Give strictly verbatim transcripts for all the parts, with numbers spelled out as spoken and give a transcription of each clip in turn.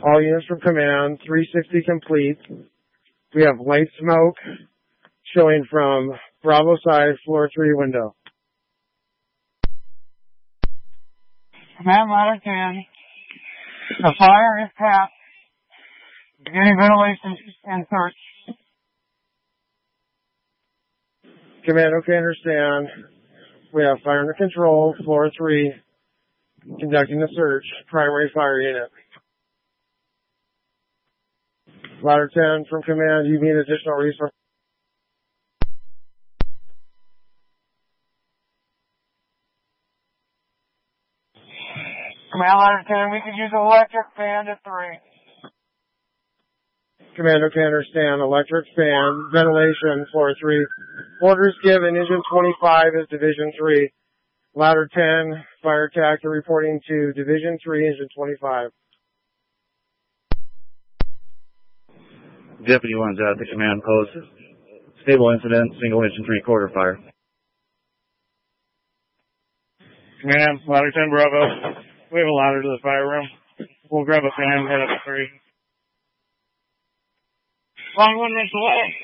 All units from command, three sixty complete. We have light smoke showing from Bravo side, floor three window. Command ladder ten. The fire is past. Beginning ventilation and search. Command, okay, understand. We have fire under control, floor three, conducting the search, primary fire unit. Ladder ten from command, you need additional resource. Command ladder ten, we could use electric fan to three. Command, okay, understand. Electric fan, ventilation, floor three. Orders given, engine twenty-five is division three. Ladder ten, fire tactic reporting to division three, engine twenty-five. Deputy one's at the command post. Stable incident, single engine three quarter fire. Command, ladder ten Bravo. We have a ladder to the fire room. We'll grab a fan, head up to three. Wrong one runs away.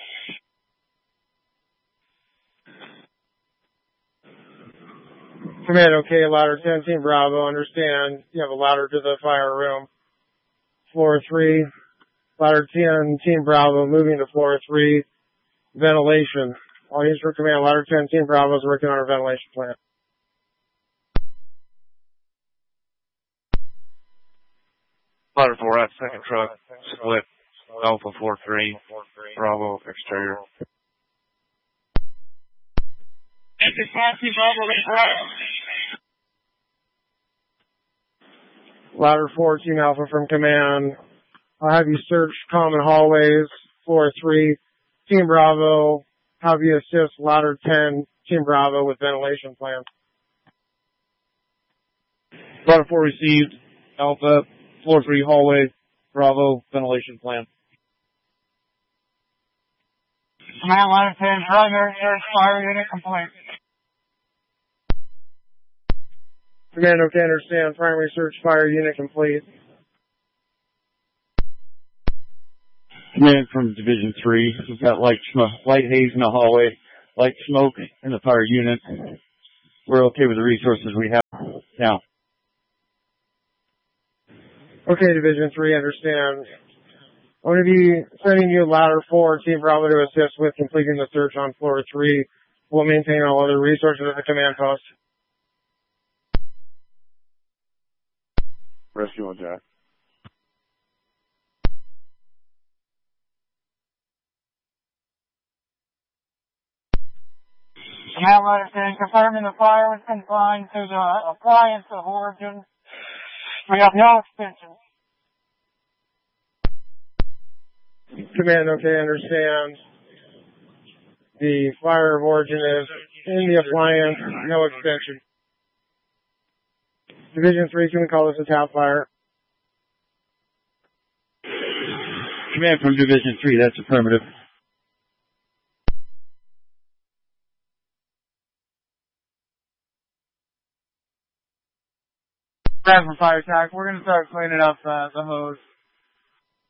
Command, okay, ladder ten, team Bravo, understand. You have a ladder to the fire room. Floor three, ladder ten, team Bravo, moving to floor three, ventilation. All units for command, ladder ten, team Bravo is working on our ventilation plan. Ladder four at second truck, split, Alpha four three, Bravo exterior. Exit five, team Bravo, Ladder four, team Alpha from command. I'll have you search common hallways, floor three, team Bravo. Have you assist ladder ten, team Bravo with ventilation plan. Ladder four received, Alpha, floor three hallway, Bravo, ventilation plan. Command ladder ten, primary search fire unit complete. Command, okay, understand. Primary search fire unit complete. Command from division three. We've got light smoke, light haze in the hallway, light smoke in the fire unit. We're okay with the resources we have now. Okay, division three, understand. I'm going to be sending you ladder four, team Bravo, to assist with completing the search on floor three. We'll maintain all other resources at the command post. Rescue on Jack. Command ladder ten, confirming the fire was confined to the appliance of origin. We have no extension. Command, okay, understand. The fire of origin is in the appliance, no extension. Division three, can we call this a tap fire? Command from division three, that's affirmative. Grab from fire attack. We're going to start cleaning up uh, the hose.